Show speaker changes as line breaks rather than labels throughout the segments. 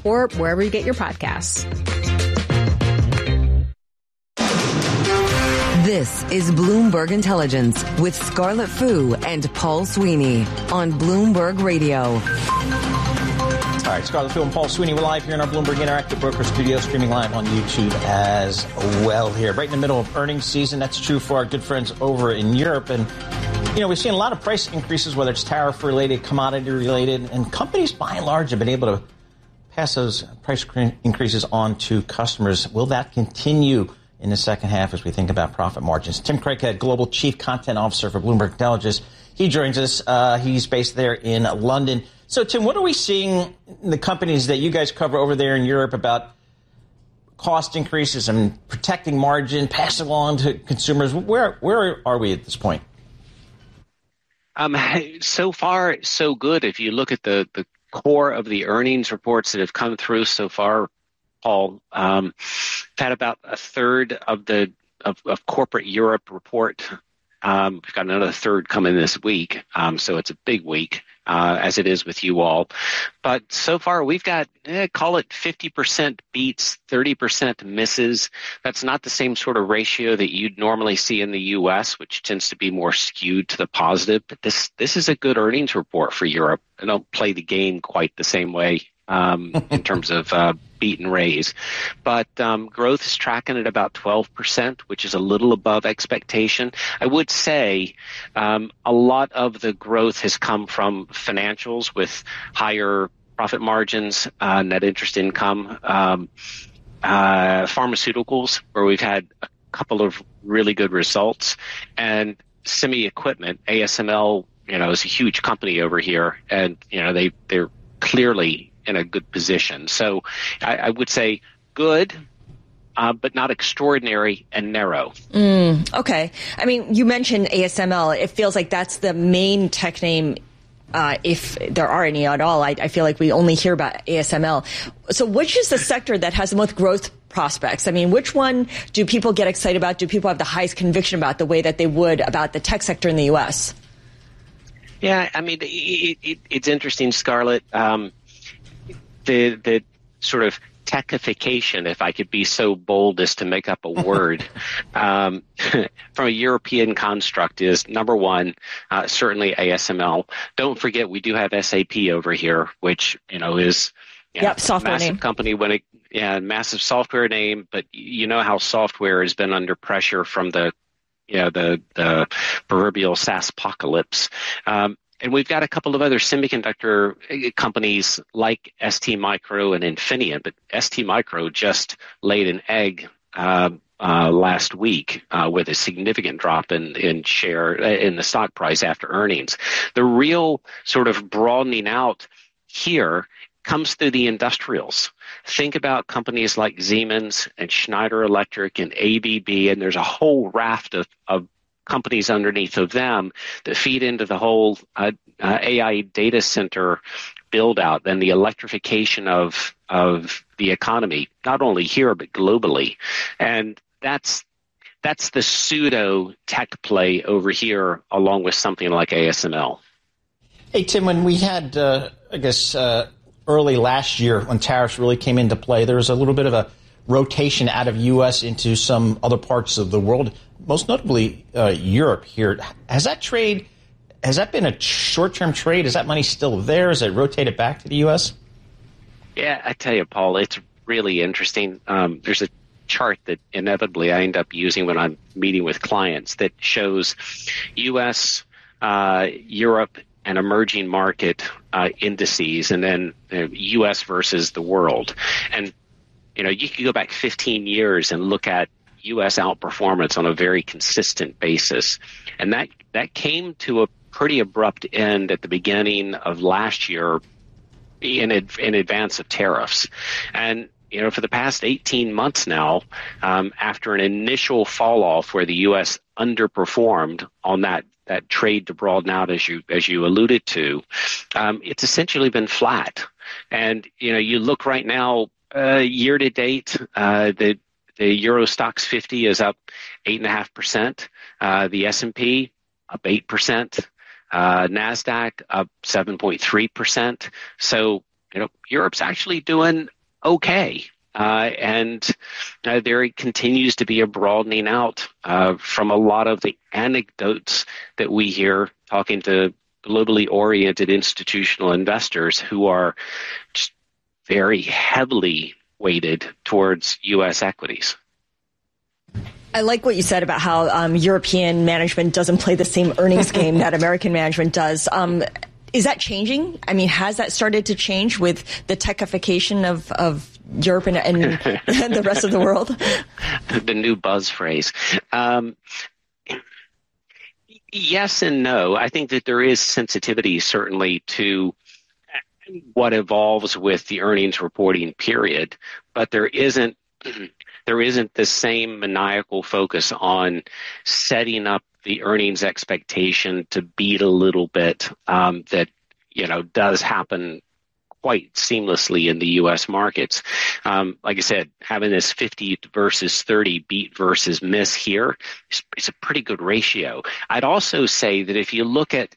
or wherever you get your podcasts.
This is Bloomberg Intelligence with Scarlett Fu and Paul Sweeney on Bloomberg Radio.
All right, Scarlett Fu and Paul Sweeney, we're live here in our Bloomberg Interactive Broker Studio, streaming live on YouTube as well here. Right in the middle of earnings season. That's true for our good friends over in Europe. And, you know, we've seen a lot of price increases, whether it's tariff-related, commodity-related, and companies, by and large, have been able to pass those price increases on to customers. Will that continue in the second half as we think about profit margins? Tim Craighead, Global Chief Content Officer for Bloomberg Intelligence. He joins us. He's based there in London. So, Tim, what are we seeing in the companies that you guys cover over there in Europe about cost increases and protecting margin, passing along to consumers? Where are we at this point?
So far, so good. If you look at the core of the earnings reports that have come through so far, Paul, had about a third of corporate Europe report. We've got another third coming this week, so it's a big week, as it is with you all. But so far, we've got, call it 50% beats, 30% misses. That's not the same sort of ratio that you'd normally see in the U.S., which tends to be more skewed to the positive. But this is a good earnings report for Europe. I don't play the game quite the same way in terms of beat and raise. But growth is tracking at about 12%, which is a little above expectation. I would say a lot of the growth has come from financials with higher profit margins, net interest income, pharmaceuticals, where we've had a couple of really good results, and semi-equipment. ASML, is a huge company over here, and, they're clearly in a good position. So I would say good, but not extraordinary and narrow.
Okay. I mean, you mentioned ASML. It feels like that's the main tech name, if there are any at all. I feel like we only hear about ASML. So which is the sector that has the most growth prospects? I mean, which one do people get excited about? Do people have the highest conviction about the way that they would about the tech sector in the U.S.?
Yeah, I mean, it's interesting, Scarlett. The sort of techification, if I could be so bold as to make up a word, from a European construct is, number one, certainly ASML. Don't forget, we do have SAP over here, which, is
software
massive
name.
Company massive software name, but you know how software has been under pressure from the proverbial SaaS apocalypse. And we've got a couple of other semiconductor companies like STMicro and Infineon, but STMicro just laid an egg last week with a significant drop in share in the stock price after earnings. The real sort of broadening out here comes through the industrials. Think about companies like Siemens and Schneider Electric and ABB, and there's a whole raft of companies underneath of them that feed into the whole AI data center build out and the electrification of the economy, not only here but globally. And that's the pseudo tech play over here, along with something like ASML.
Hey, Tim, when we had, early last year when tariffs really came into play, there was a little bit of a rotation out of U.S. into some other parts of the world, most notably Europe here. Has that been a short-term trade? Is that money still there? Is it rotated back to the U.S.?
Yeah, I tell you, Paul, it's really interesting. There's a chart that inevitably I end up using when I'm meeting with clients that shows U.S., Europe, and emerging market indices, and then U.S. versus the world. And you can go back 15 years and look at U.S. outperformance on a very consistent basis. And that came to a pretty abrupt end at the beginning of last year in advance of tariffs. And, for the past 18 months now, after an initial fall off where the U.S. underperformed on that trade to broaden out, as you alluded to, it's essentially been flat. And, you look right now, year to date, the Euro Stoxx 50 is up 8.5%. The S&P up 8%. NASDAQ up 7.3%. So Europe's actually doing okay. And there continues to be a broadening out from a lot of the anecdotes that we hear talking to globally oriented institutional investors who are just very heavily weighted towards U.S. equities.
I like what you said about how European management doesn't play the same earnings game that American management does. Is that changing? I mean, has that started to change with the techification of Europe and the rest of the world?
The new buzz phrase. Yes and no. I think that there is sensitivity certainly to what evolves with the earnings reporting period, but there isn't the same maniacal focus on setting up the earnings expectation to beat a little bit that does happen quite seamlessly in the U.S. markets. Like I said, having this 50 versus 30 beat versus miss here is a pretty good ratio. I'd also say that if you look at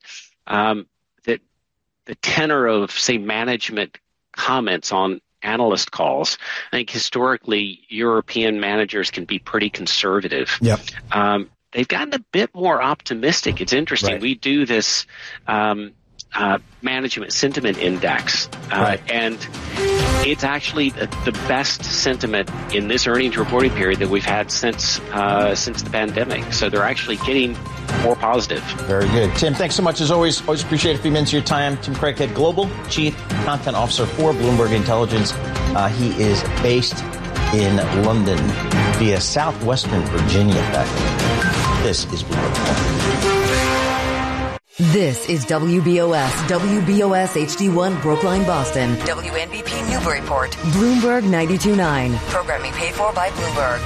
the tenor of, say, management comments on analyst calls, I think historically European managers can be pretty conservative.
Yep.
They've gotten a bit more optimistic. It's interesting.
Right.
We do this management sentiment index,
right.
and it's actually the best sentiment in this earnings reporting period that we've had since the pandemic. So they're actually getting more positive.
Very good. Tim, thanks so much as always. Always appreciate a few minutes of your time. Tim Craighead, Global Chief Content Officer for Bloomberg Intelligence. He is based in London via Southwestern Virginia. This is Bloomberg.
This is WBOS HD1 Brookline, Boston. WNBP Newburyport. Bloomberg 92.9. Programming paid for by Bloomberg.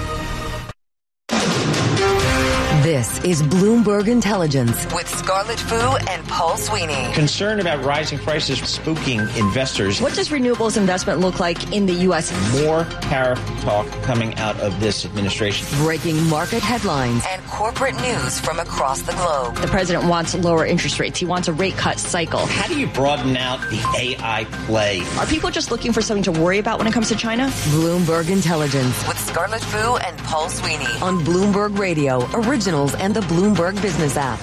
This is Bloomberg Intelligence with Scarlett Fu and Paul Sweeney.
Concern about rising prices spooking investors.
What does renewables investment look like in the U.S.?
More tariff talk coming out of this administration.
Breaking market headlines and corporate news from across the globe.
The president wants lower interest rates. He wants a rate cut cycle.
How do you broaden out the AI play?
Are people just looking for something to worry about when it comes to China?
Bloomberg Intelligence with Scarlett Fu and Paul Sweeney on Bloomberg Radio, Originals and the Bloomberg Business app.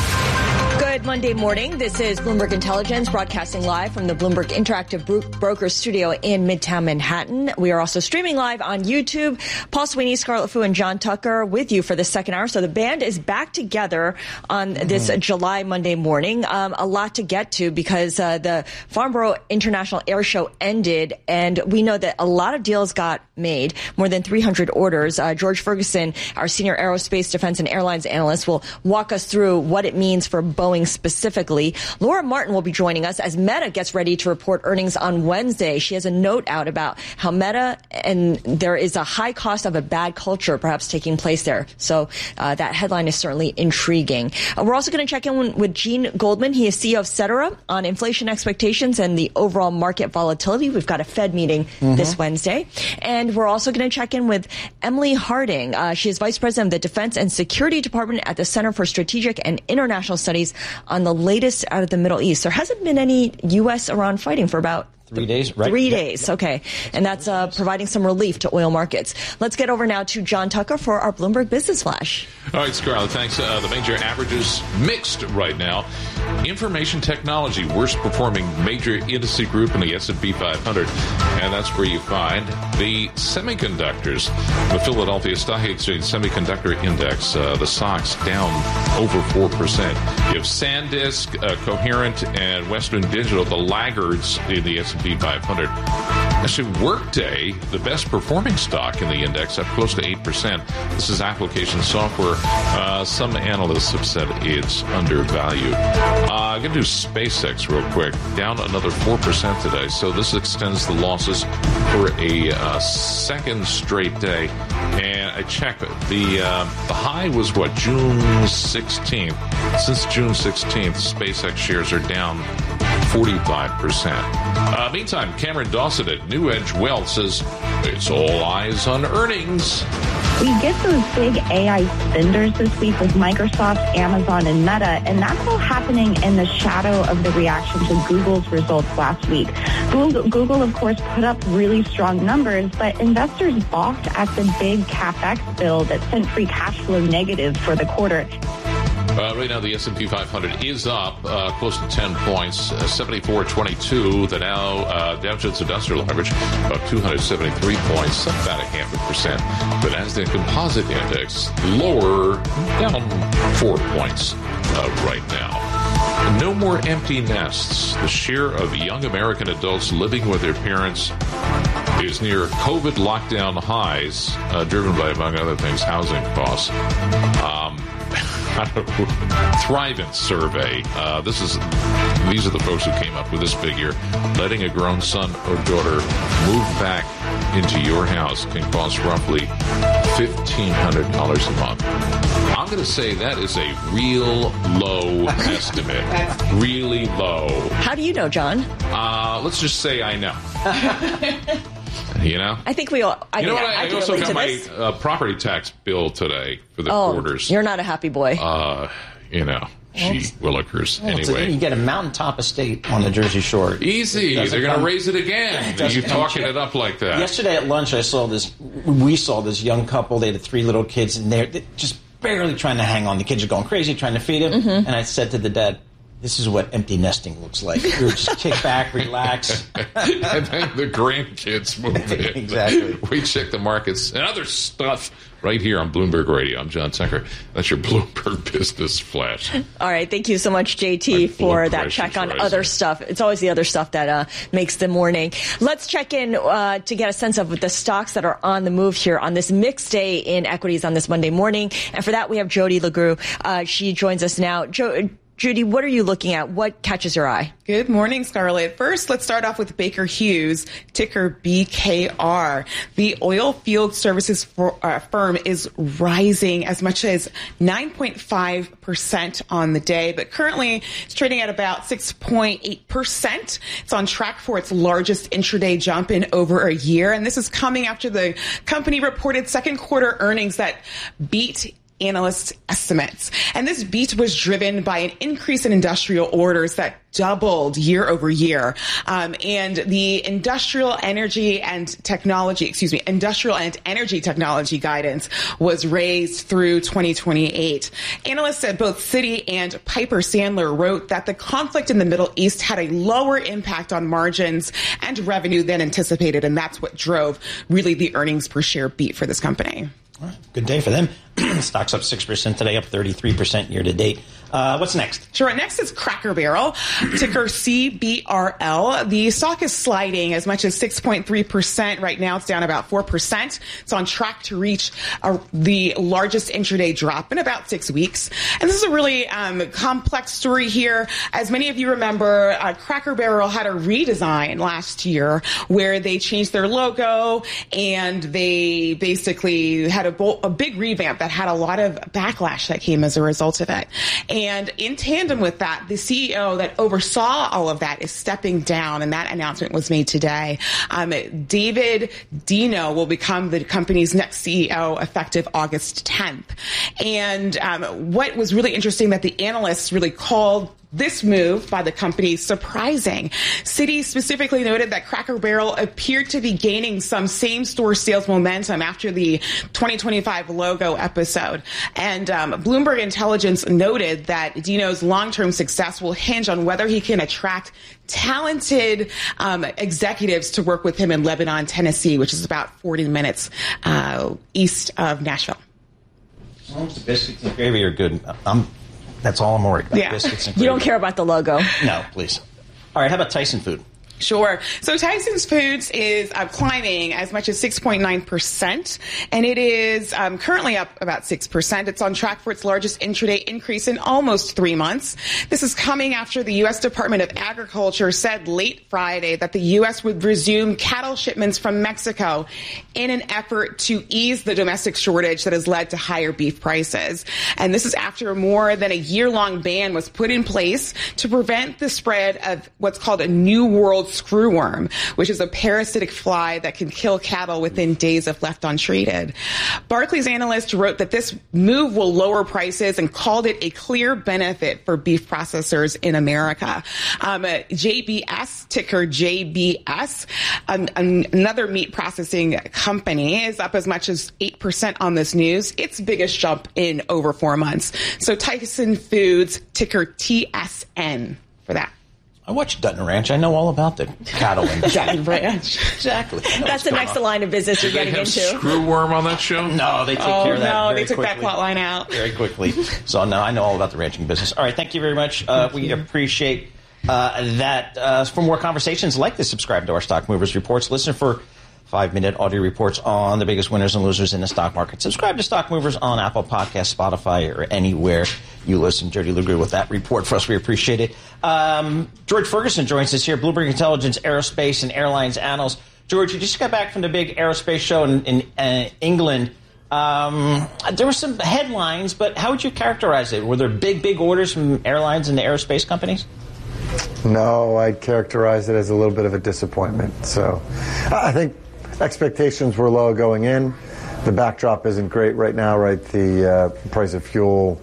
Good Monday morning. This is Bloomberg Intelligence, broadcasting live from the Bloomberg Interactive Brokers studio in Midtown Manhattan. We are also streaming live on YouTube. Paul Sweeney, Scarlett Fu, and John Tucker with you for the second hour. So the band is back together on this July Monday morning. A lot to get to because the Farnborough International Air Show ended, and we know that a lot of deals got made, more than 300 orders. George Ferguson, our senior aerospace, defense, and airlines analyst, will walk us through what it means for Boeing specifically. Laura Martin will be joining us as Meta gets ready to report earnings on Wednesday. She has a note out about how Meta and there is a high cost of a bad culture perhaps taking place there. So that headline is certainly intriguing. We're also going to check in with Gene Goldman. He is CEO of Cetera on inflation expectations and the overall market volatility. We've got a Fed meeting this Wednesday. And we're also going to check in with Emily Harding. She is Vice President of the Defense and Security Department at the Center for Strategic and International Studies on the latest out of the Middle East. There hasn't been any U.S.-Iran fighting for about
3 days, right?
3 days, okay. And that's providing some relief to oil markets. Let's get over now to John Tucker for our Bloomberg Business Flash.
All right, Scarlett, thanks. The major averages mixed right now. Information technology, worst performing major industry group in the S&P 500, and that's where you find the semiconductors. The Philadelphia Stock Exchange Semiconductor Index, the SOX down over 4%. You have SanDisk, Coherent, and Western Digital, the laggards in the S&P 500. Actually, Workday, the best performing stock in the index, up close to 8%. This is application software. Some analysts have said it's undervalued. I'm going to do SpaceX real quick. Down another 4% today. So this extends the losses for a second straight day. And I checked. The high was what, June 16th. Since June 16th, SpaceX shares are down 45%. Meantime, Cameron Dawson at New Edge Wealth says it's all eyes on earnings.
We get those big AI spenders this week with Microsoft, Amazon, and Meta, and that's all happening in the shadow of the reaction to Google's results last week. Google, of course, put up really strong numbers, but investors balked at the big CapEx bill that sent free cash flow negative for the quarter.
Right now, the S&P 500 is up close to 10 points, 74.22. The Dow Jones Industrial Average up 273 points, up about 0.5%. The Nasdaq Composite Index lower, down 4 points right now. No more empty nests. The share of young American adults living with their parents is near COVID lockdown highs, driven by, among other things, housing costs. Thrivent survey. These are the folks who came up with this figure. Letting a grown son or daughter move back into your house can cost roughly $1,500 a month. I'm going to say that is a real low estimate. Really low.
How do you know, John?
Let's just say I know. You know?
I think we all...
I also got my property tax bill today for the quarters.
You're not a happy boy.
Gee willikers. Anyway.
You get a mountaintop estate on the Jersey Shore.
Easy. They're going to raise it again. You're talking it up like that.
Yesterday at lunch, we saw this young couple. They had 3 little kids, and they're just barely trying to hang on. The kids are going crazy, trying to feed them. Mm-hmm. And I said to the dad, this is what empty nesting looks like. You're just kick back, relax.
And then the grandkids move in.
Exactly.
We check the markets and other stuff right here on Bloomberg Radio. I'm John Tinker. That's your Bloomberg Business Flash.
All right. Thank you so much, JT, for that check on other stuff. It's always the other stuff that makes the morning. Let's check in to get a sense of the stocks that are on the move here on this mixed day in equities on this Monday morning. And for that, we have Jody LeGroux. She joins us now. Judy, what are you looking at? What catches your eye?
Good morning, Scarlett. First, let's start off with Baker Hughes, ticker BKR. The oil field services firm is rising as much as 9.5% on the day, but currently it's trading at about 6.8%. It's on track for its largest intraday jump in over a year, and this is coming after the company reported second quarter earnings that beat analysts' estimates. And this beat was driven by an increase in industrial orders that doubled year over year. And the industrial and energy technology guidance was raised through 2028. Analysts at both Citi and Piper Sandler wrote that the conflict in the Middle East had a lower impact on margins and revenue than anticipated. And that's what drove really the earnings per share beat for this company.
All right, good day for them. Stock's up 6% today, up 33% year to date. What's next?
Sure. Next is Cracker Barrel, ticker CBRL. The stock is sliding as much as 6.3%. Right now, it's down about 4%. It's on track to reach the largest intraday drop in about 6 weeks. And this is a really complex story here. As many of you remember, Cracker Barrel had a redesign last year where they changed their logo and they basically had a big revamp that had a lot of backlash that came as a result of it. And in tandem with that, the CEO that oversaw all of that is stepping down, and that announcement was made today. David Deno will become the company's next CEO effective August 10th. And what was really interesting that the analysts really called this move by the company surprising. Citi specifically noted that Cracker Barrel appeared to be gaining some same-store sales momentum after the 2025 logo episode. And Bloomberg Intelligence noted that Dino's long-term success will hinge on whether he can attract talented executives to work with him in Lebanon, Tennessee, which is about 40 minutes east of Nashville.
Well, the biscuits and gravy are good. That's all I'm worried about.
Yeah.
Biscuits and gravy.
You don't care about the logo.
No, please. All right, how about Tyson Food?
Sure. So Tyson's Foods is climbing as much as 6.9%, and it is currently up about 6%. It's on track for its largest intraday increase in almost 3 months. This is coming after the U.S. Department of Agriculture said late Friday that the U.S. would resume cattle shipments from Mexico in an effort to ease the domestic shortage that has led to higher beef prices. And this is after more than a year-long ban was put in place to prevent the spread of what's called a New World called screwworm, which is a parasitic fly that can kill cattle within days if left untreated. Barclays analyst wrote that this move will lower prices and called it a clear benefit for beef processors in America. JBS, ticker JBS, another meat processing company, is up as much as 8% on this news, its biggest jump in over 4 months. So Tyson Foods, ticker TSN for that.
I watched Dutton Ranch. I know all about the cattle industry.
Dutton Ranch.
Exactly.
That's the next line of business you're getting into.
Screwworm on that show?
No, they took care of that.
No, they took
quickly.
that plot line out
very quickly. So no, I know all about the ranching business. All right, thank you very much. We appreciate that. For more conversations like this, subscribe to our Stock Movers Reports. Listen for 5-minute audio reports on the biggest winners and losers in the stock market. Subscribe to Stock Movers on Apple Podcasts, Spotify, or anywhere you listen. Jody Luger with that report for us. We appreciate it. George Ferguson joins us here, Bloomberg Intelligence Aerospace and Airlines Analyst. George, you just got back from the big aerospace show in England. There were some headlines, but how would you characterize it? Were there big orders from airlines and the aerospace companies?
No, I'd characterize it as a little bit of a disappointment. So I think expectations were low going in. The backdrop isn't great right now, right? The price of fuel,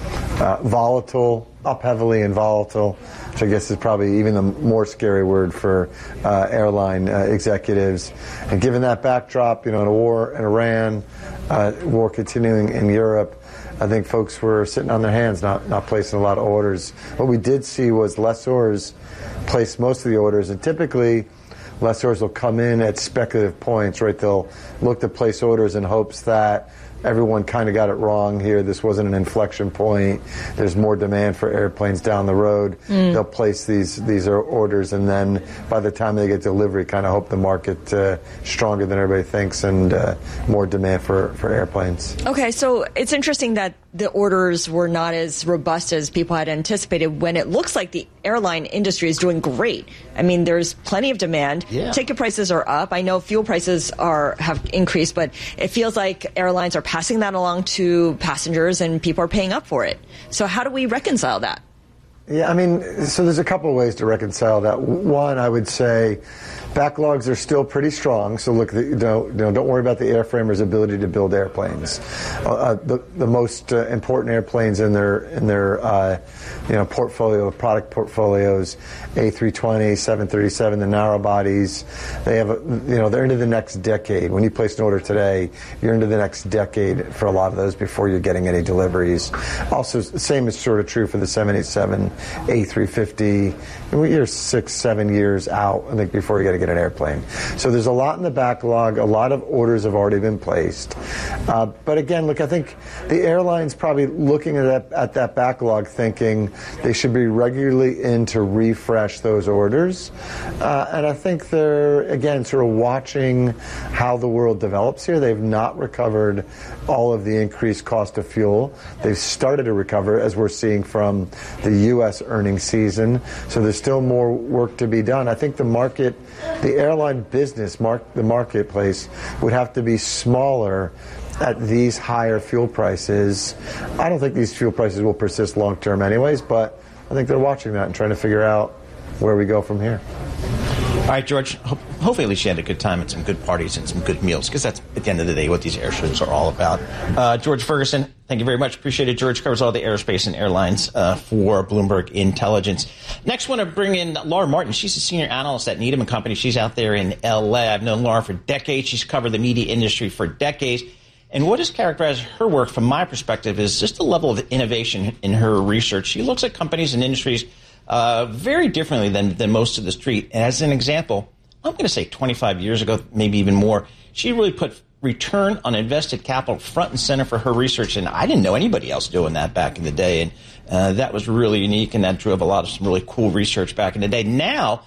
volatile, up heavily and volatile, which I guess is probably even the more scary word for airline executives. And given that backdrop, a war in Iran, war continuing in Europe, I think folks were sitting on their hands, not placing a lot of orders. What we did see was lessors place most of the orders, and typically lessors will come in at speculative points, right? They'll look to place orders in hopes that everyone kind of got it wrong here. This wasn't an inflection point. There's more demand for airplanes down the road. They'll place these orders, and then by the time they get delivery, kind of hope the market stronger than everybody thinks and more demand for airplanes.
Okay, so it's interesting that the orders were not as robust as people had anticipated when it looks like the airline industry is doing great. I mean, there's plenty of demand. Yeah. Ticket prices are up. I know fuel prices have increased, but it feels like airlines are passing that along to passengers and people are paying up for it. So how do we reconcile that?
Yeah, I mean, so there's a couple of ways to reconcile that. One, I would say backlogs are still pretty strong. So look, don't worry about the airframers' ability to build airplanes. The most important airplanes in their portfolio, product portfolios, A320, 737, the narrow bodies. They have they're into the next decade. When you place an order today, you're into the next decade for a lot of those before you're getting any deliveries. Also, the same is sort of true for the 787, A350. You're 6-7 years out, I think, before you got to get an airplane. So there's a lot in the backlog. A lot of orders have already been placed. But again, look, I think the airline's probably looking at that backlog thinking they should be regularly in to refresh those orders. And I think they're, again, sort of watching how the world develops here. They've not recovered all of the increased cost of fuel. They've started to recover, as we're seeing from the U.S. earnings season. So there's still more work to be done. I think the airline business, the marketplace, would have to be smaller at these higher fuel prices. I don't think these fuel prices will persist long term anyways, but I think they're watching that and trying to figure out where we go from here.
All right, George, hopefully at least you had a good time at some good parties and some good meals, because that's, at the end of the day, what these air shows are all about. George Ferguson, thank you very much. Appreciate it. George covers all the aerospace and airlines for Bloomberg Intelligence. Next, I want to bring in Laura Martin. She's a senior analyst at Needham & Company. She's out there in L.A. I've known Laura for decades. She's covered the media industry for decades. And what has characterized her work, from my perspective, is just the level of innovation in her research. She looks at companies and industries very differently than most of the street. And as an example, I'm going to say 25 years ago, maybe even more, she really put return on invested capital front and center for her research. And I didn't know anybody else doing that back in the day. And that was really unique, and that drove a lot of some really cool research back in the day. Now,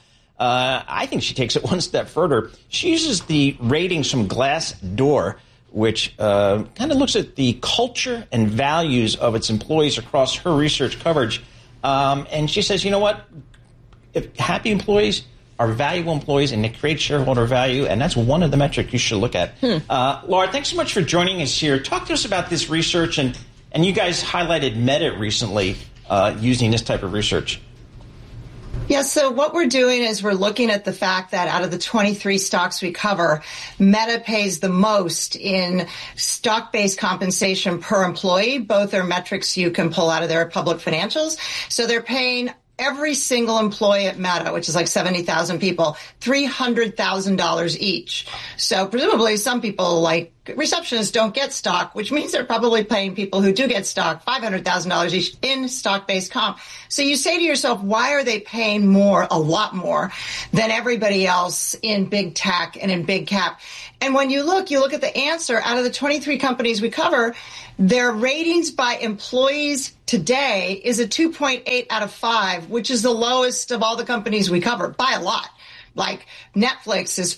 I think she takes it one step further. She uses the ratings from Glassdoor, which kind of looks at the culture and values of its employees across her research coverage. And she says, you know what? If happy employees are valuable employees and they create shareholder value, and that's one of the metrics you should look at. Laura, thanks so much for joining us here. Talk to us about this research, and you guys highlighted Meta recently using this type of research.
Yeah, so what we're doing is we're looking at the fact that out of the 23 stocks we cover, Meta pays the most in stock-based compensation per employee. Both are metrics you can pull out of their public financials. So they're paying every single employee at Meta, which is like 70,000 people, $300,000 each. So presumably some people like receptionists don't get stock, which means they're probably paying people who do get stock $500,000 each in stock-based comp. So you say to yourself, why are they paying more, a lot more, than everybody else in big tech and in big cap? And when you look at the answer. Out of the 23 companies we cover, their ratings by employees today is a 2.8 out of 5, which is the lowest of all the companies we cover by a lot. Like Netflix is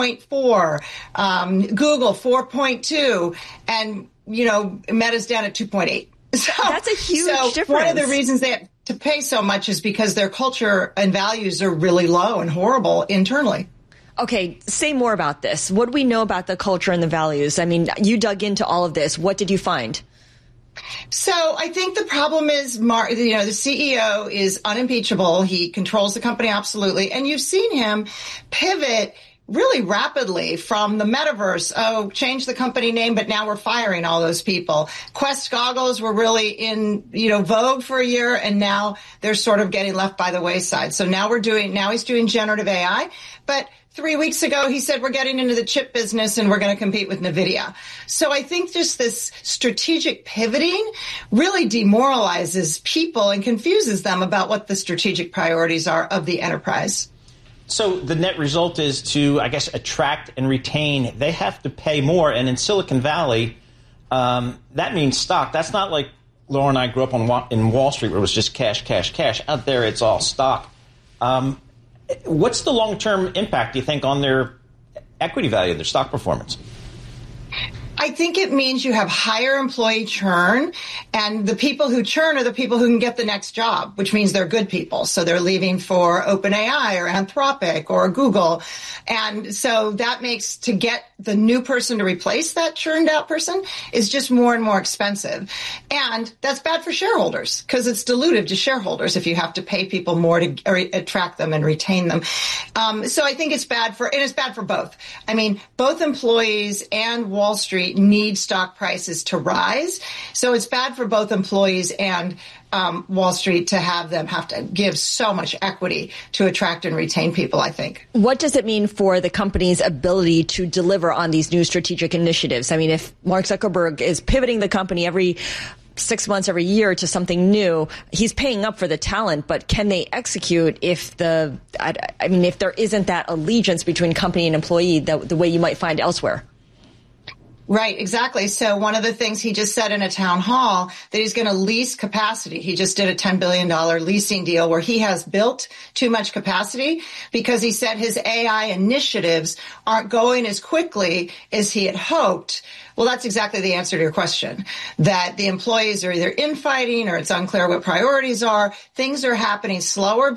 4.4, Google 4.2 and, Meta's down at 2.8. So
that's a huge difference.
One of the reasons they have to pay so much is because their culture and values are really low and horrible internally.
Okay, say more about this. What do we know about the culture and the values? I mean, you dug into all of this. What did you find?
So I think the problem is, the CEO is unimpeachable. He controls the company absolutely. And you've seen him pivot really rapidly from the metaverse. Oh, change the company name, but now we're firing all those people. Quest goggles were really in, vogue for a year, and now they're sort of getting left by the wayside. So now he's doing generative AI, but 3 weeks ago, he said, we're getting into the chip business and we're going to compete with NVIDIA. So I think just this strategic pivoting really demoralizes people and confuses them about what the strategic priorities are of the enterprise.
So the net result is to, I guess, attract and retain. They have to pay more. And in Silicon Valley, that means stock. That's not like Laura and I grew up in Wall Street where it was just cash, cash, cash. Out there, it's all stock. What's the long-term impact, do you think, on their equity value, their stock performance?
I think it means you have higher employee churn, and the people who churn are the people who can get the next job, which means they're good people. So they're leaving for OpenAI or Anthropic or Google. And so that makes, to get the new person to replace that churned out person is just more and more expensive. And that's bad for shareholders because it's dilutive to shareholders if you have to pay people more to attract them and retain them. So I think it's bad for both. I mean, both employees and Wall Street need stock prices to rise. So it's bad for both employees and Wall Street to have to give so much equity to attract and retain people, I think.
What does it mean for the company's ability to deliver on these new strategic initiatives? I mean, if Mark Zuckerberg is pivoting the company every 6 months, every year to something new, he's paying up for the talent, but can they execute if there isn't that allegiance between company and employee the way you might find elsewhere?
Right, exactly. So one of the things he just said in a town hall that he's going to lease capacity. He just did a $10 billion leasing deal where he has built too much capacity because he said his AI initiatives aren't going as quickly as he had hoped. Well, that's exactly the answer to your question, that the employees are either infighting or it's unclear what priorities are. Things are happening slower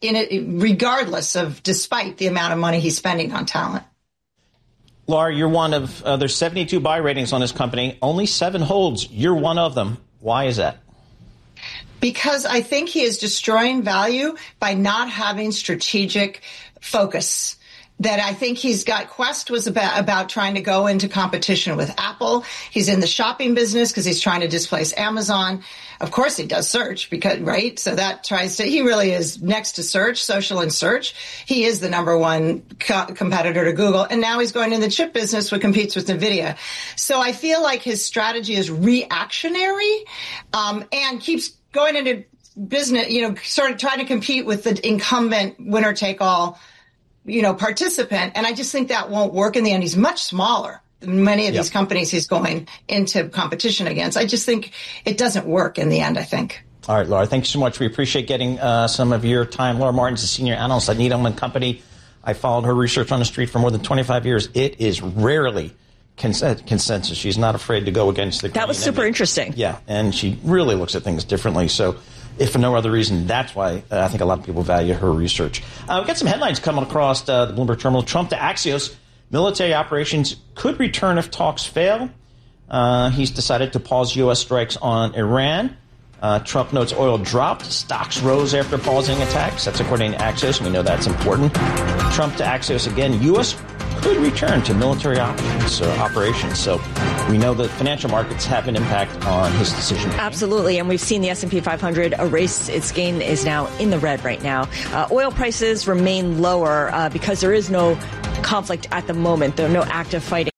despite the amount of money he's spending on talent.
Laura, you're one of, there's 72 buy ratings on this company. Only 7 holds. You're one of them. Why is that?
Because I think he is destroying value by not having strategic focus. That I think Quest was about trying to go into competition with Apple. He's in the shopping business because he's trying to displace Amazon. Of course he does search right? So that he really is next to search, social and search. He is the number one competitor to Google. And now he's going in the chip business, which competes with NVIDIA. So I feel like his strategy is reactionary, and keeps going into business, sort of trying to compete with the incumbent winner take all participant. And I just think that won't work in the end. He's much smaller than many of these companies he's going into competition against. I just think it doesn't work in the end, I think.
All right, Laura, thank you so much. We appreciate getting some of your time. Laura Martin's a senior analyst at Needham & Company. I followed her research on the street for more than 25 years. It is rarely consensus. She's not afraid to go against the grain.
That was super interesting.
Yeah, and she really looks at things differently. So if for no other reason, that's why I think a lot of people value her research. We've got some headlines coming across the Bloomberg terminal. Trump to Axios. Military operations could return if talks fail. He's decided to pause U.S. strikes on Iran. Trump notes oil dropped. Stocks rose after pausing attacks. That's according to Axios. We know that's important. Trump to Axios again. U.S. could return to military operations. So we know that financial markets have an impact on his decision.
Absolutely. And we've seen the S&P 500 erase its gain, is now in the red right now. Oil prices remain lower because there is no conflict at the moment. There are no active fighting.